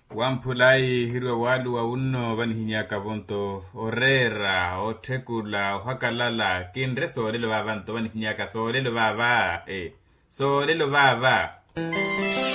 Wampulai hirwa walu wa unno vanhinyaka vonto orera otekula hakalala kinre solelo vavanto vanhinyaka solelo vava solelo vava